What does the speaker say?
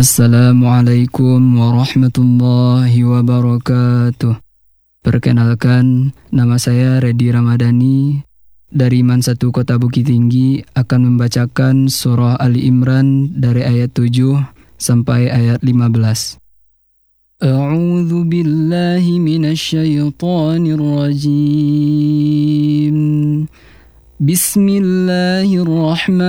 Assalamualaikum warahmatullahi wabarakatuh. Perkenalkan, nama saya Redi Ramadhani dari MAN 1 Kota Bukit Tinggi akan membacakan surah Ali Imran dari ayat 7 sampai ayat 15. A'udzu billahi minasyaitonir rajim. Bismillahirrahmanirrahim.